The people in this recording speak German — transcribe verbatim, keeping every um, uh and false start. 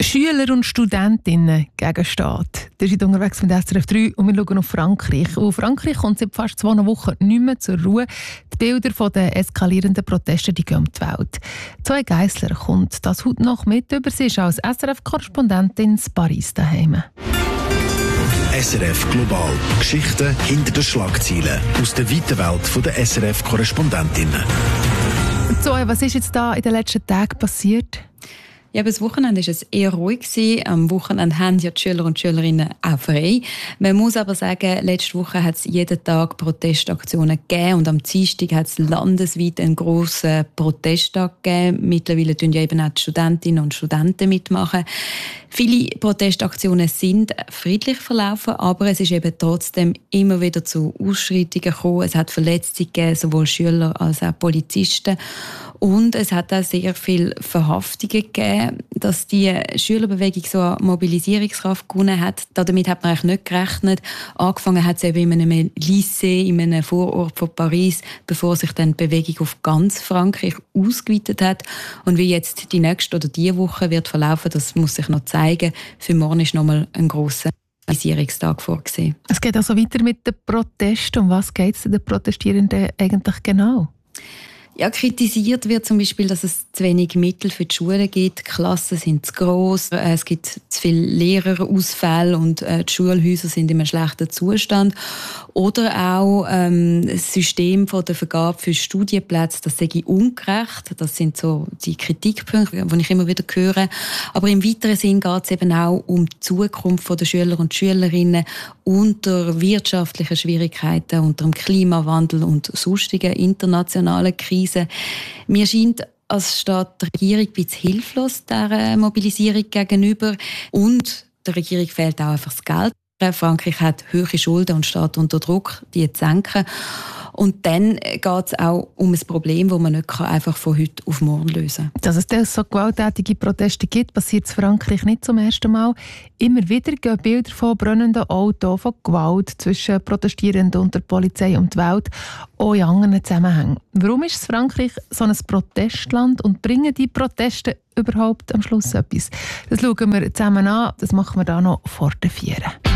Schüler und Studentinnen gegen Staat. Wir sind unterwegs mit S R F drei und wir schauen auf Frankreich. Und Frankreich kommt seit fast zwei Wochen nicht mehr zur Ruhe. Die Bilder von den eskalierenden Protesten die gehen um die Welt. Zoe Geissler kommt das heute noch mit. Über sie ist als S R F-Korrespondentin in Paris daheim. S R F Global. Geschichten hinter den Schlagzeilen aus der weiten Welt der S R F-Korrespondentinnen. Zoe, was ist jetzt da in den letzten Tagen passiert? Ja, aber das Wochenende war es eher ruhig. Am Wochenende haben ja die Schüler und Schülerinnen auch frei. Man muss aber sagen, letzte Woche hat es jeden Tag Protestaktionen gegeben und am Dienstag hat es landesweit einen grossen Protesttag gegeben. Mittlerweile tun ja eben auch die Studentinnen und Studenten mitmachen. Viele Protestaktionen sind friedlich verlaufen, aber es ist eben trotzdem immer wieder zu Ausschreitungen gekommen. Es hat Verletzte gegeben, sowohl Schüler als auch Polizisten. Und es hat auch sehr viele Verhaftungen gegeben, dass die Schülerbewegung so eine Mobilisierungskraft gewonnen hat. Damit hat man eigentlich nicht gerechnet. Angefangen hat es eben in einem Lycée, in einem Vorort von Paris, bevor sich dann die Bewegung auf ganz Frankreich ausgeweitet hat. Und wie jetzt die nächste oder diese Woche wird verlaufen, das muss sich noch zeigen. Für morgen ist nochmal ein grosser Mobilisierungstag vorgesehen. Es geht also weiter mit den Protesten. Um was geht es den Protestierenden eigentlich genau? Ja, kritisiert wird zum Beispiel, dass es zu wenig Mittel für die Schulen gibt. Die Klassen sind zu gross, es gibt zu viele Lehrerausfälle und äh, die Schulhäuser sind in einem schlechten Zustand. Oder auch ähm, das System von der Vergabe für Studienplätze, das sei ungerecht. Das sind so die Kritikpunkte, die ich immer wieder höre. Aber im weiteren Sinn geht es eben auch um die Zukunft der Schüler und Schülerinnen unter wirtschaftlichen Schwierigkeiten, unter dem Klimawandel und sonstigen internationalen Krisen. Mir scheint, als steht die Regierung ein bisschen hilflos dieser Mobilisierung gegenüber. Und der Regierung fehlt auch einfach das Geld. Frankreich hat hohe Schulden und steht unter Druck, die zu senken. Und dann geht es auch um ein Problem, das man nicht einfach von heute auf morgen lösen kann. Dass es so gewalttätige Proteste gibt, passiert in Frankreich nicht zum ersten Mal. Immer wieder gehen Bilder von brennenden Autos, von Gewalt zwischen Protestierenden und der Polizei um die Welt, auch in anderen Zusammenhängen. Warum ist Frankreich so ein Protestland und bringen die Proteste überhaupt am Schluss etwas? Das schauen wir zusammen an, das machen wir da noch vor den Vieren.